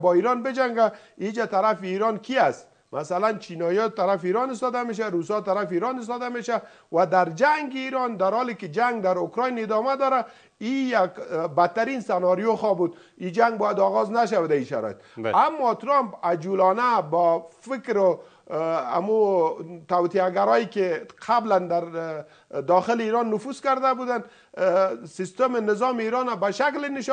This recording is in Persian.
با ایران بجنگه، اینجا طرف ایران کی است؟ مثلا چینایی‌ها طرف ایران ایستاده میشه، روسا طرف ایران ایستاده میشه و در جنگ ایران، در حالی که جنگ در اوکراین ادامه داره، این یک بدترین سناریو خواه بود. این جنگ باید آغاز نشود این شرایط. اما ترامپ عجولانه با فکر و امو توطئه‌گرایی که قبلا در داخل ایران نفوذ کرده بودند، سیستم نظام ایران به شکل نشان